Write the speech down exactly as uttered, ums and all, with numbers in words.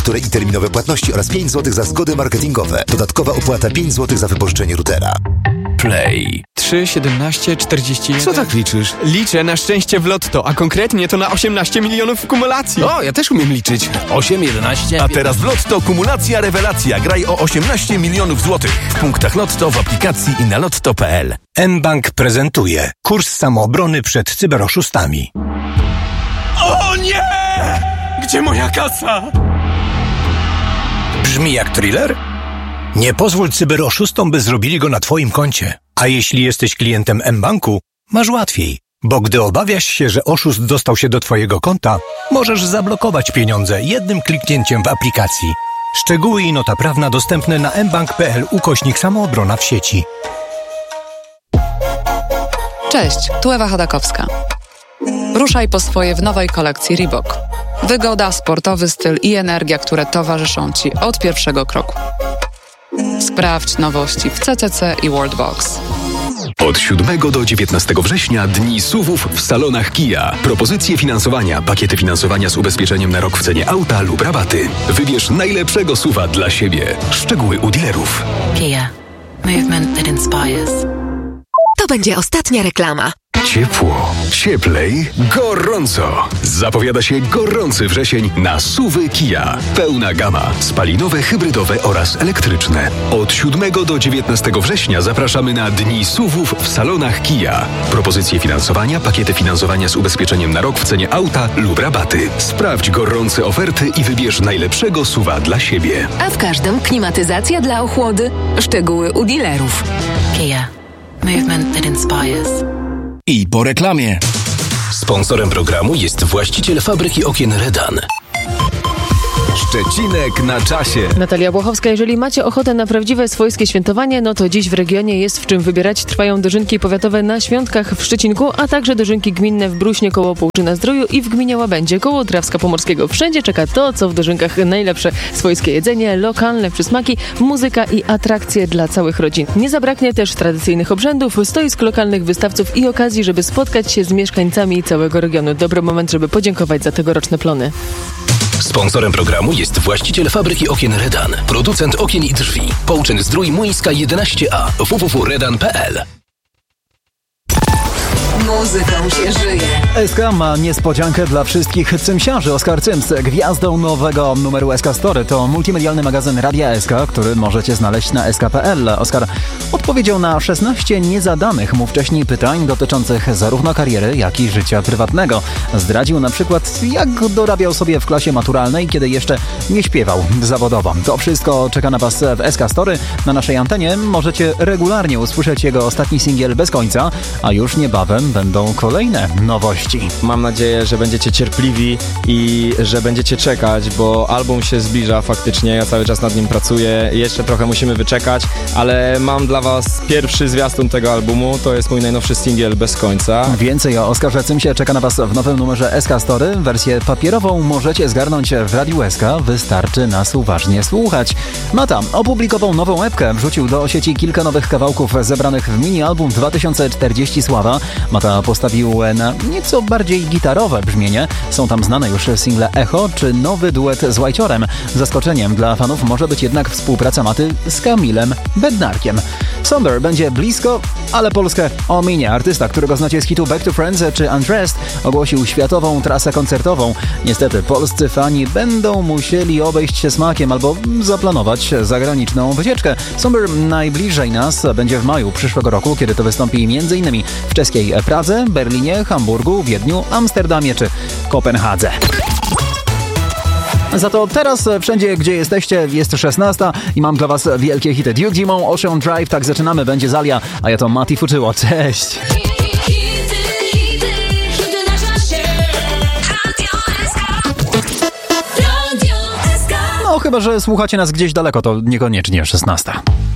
które i terminowe płatności oraz pięć złotych za zgody marketingowe. Dodatkowa opłata pięć złotych za wypożyczenie routera. Play. trzy, siedemnaście, czterdzieści jeden. Co tak liczysz? Liczę na szczęście w lotto, a konkretnie to na osiemnaście milionów w kumulacji. O, ja też umiem liczyć. osiem, jedenaście. A teraz w Lotto kumulacja rewelacja. Graj o osiemnaście milionów złotych. W punktach Lotto, w aplikacji i na lotto kropka p l. mBank prezentuje kurs samoobrony przed cyberoszustami. O nie! Gdzie moja kasa? Brzmi jak thriller? Nie pozwól cyberoszustom, by zrobili go na twoim koncie. A jeśli jesteś klientem mBanku, masz łatwiej. Bo gdy obawiasz się, że oszust dostał się do twojego konta, możesz zablokować pieniądze jednym kliknięciem w aplikacji. Szczegóły i nota prawna dostępne na mbank kropka p l ukośnik samoobrona w sieci. Cześć, tu Ewa Chodakowska. Ruszaj po swoje w nowej kolekcji Reebok. Wygoda, sportowy styl i energia, które towarzyszą Ci od pierwszego kroku. Sprawdź nowości w C C C i Worldbox. Od siódmego do dziewiętnastego września Dni S U V-ów w salonach Kia. Propozycje finansowania, pakiety finansowania z ubezpieczeniem na rok w cenie auta lub rabaty. Wybierz najlepszego S U V-a dla siebie. Szczegóły u dealerów. Kia. Movement that inspires. To będzie ostatnia reklama. Ciepło, cieplej, gorąco. Zapowiada się gorący wrzesień na S U V-y Kia. Pełna gama, spalinowe, hybrydowe oraz elektryczne. Od siódmego do dziewiętnastego września zapraszamy na Dni S U V-ów w salonach Kia. Propozycje finansowania, pakiety finansowania z ubezpieczeniem na rok w cenie auta lub rabaty. Sprawdź gorące oferty i wybierz najlepszego S U V-a dla siebie. A w każdym klimatyzacja dla ochłody. Szczegóły u dealerów. Kia. Movement that inspires. I po reklamie. Sponsorem programu jest właściciel fabryki okien Redan. Szczecinek na czasie. Natalia Błochowska, jeżeli macie ochotę na prawdziwe swojskie świętowanie, no to dziś w regionie jest w czym wybierać. Trwają dożynki powiatowe na Świątkach w Szczecinku, a także dożynki gminne w Bruśnie koło Połczyna-Zdroju i w gminie Łabędzie koło Drawska Pomorskiego. Wszędzie czeka to, co w dożynkach najlepsze. Swojskie jedzenie, lokalne przysmaki, muzyka i atrakcje dla całych rodzin. Nie zabraknie też tradycyjnych obrzędów, stoisk lokalnych wystawców i okazji, żeby spotkać się z mieszkańcami całego regionu. Dobry moment, żeby podziękować za tegoroczne plony. Sponsorem programu jest właściciel fabryki okien Redan, producent okien i drzwi. Połczyn-Zdrój, Młyńska jedenaście A, w w w kropka redan kropka p l. Muzyką się żyje. S K ma niespodziankę dla wszystkich cymsiarzy. Oskar Cyms, gwiazdą nowego numeru S K Story, to multimedialny magazyn Radia S K, który możecie znaleźć na s k kropka p l. Oskar odpowiedział na szesnaście niezadanych mu wcześniej pytań dotyczących zarówno kariery, jak i życia prywatnego. Zdradził na przykład, jak dorabiał sobie w klasie maturalnej, kiedy jeszcze nie śpiewał zawodowo. To wszystko czeka na Was w S K Story. Na naszej antenie możecie regularnie usłyszeć jego ostatni singiel Bez końca, a już niebawem będą kolejne nowości. Mam nadzieję, że będziecie cierpliwi i że będziecie czekać, bo album się zbliża faktycznie, ja cały czas nad nim pracuję, jeszcze trochę musimy wyczekać, ale mam dla Was pierwszy zwiastun tego albumu, to jest mój najnowszy singiel Bez końca. Więcej o Oskarze Cymsie czeka na Was w nowym numerze S K Story. Wersję papierową możecie zgarnąć w Radiu S K, wystarczy nas uważnie słuchać. Mata opublikował nową epkę, wrzucił do sieci kilka nowych kawałków zebranych w mini-album dwa tysiące czterdzieści Sława. Mata postawił na nieco bardziej gitarowe brzmienie. Są tam znane już single Echo czy nowy duet z Łajciorem. Zaskoczeniem dla fanów może być jednak współpraca Maty z Kamilem Bednarkiem. Somber będzie blisko, ale Polskę ominie. Artysta, którego znacie z hitu Back to Friends czy Undressed, ogłosił światową trasę koncertową. Niestety polscy fani będą musieli obejść się smakiem albo zaplanować zagraniczną wycieczkę. Somber najbliżej nas będzie w maju przyszłego roku, kiedy to wystąpi między innymi w czeskiej Pradze, Berlinie, Hamburgu, Wiedniu, Amsterdamie czy Kopenhadze. Za to teraz wszędzie, gdzie jesteście, jest szesnasta i mam dla Was wielkie hity. Duke Dumont, Ocean Drive, tak zaczynamy, będzie Zalia, a ja to Mati Fuczyło. Cześć! No chyba, że słuchacie nas gdzieś daleko, to niekoniecznie szesnasta.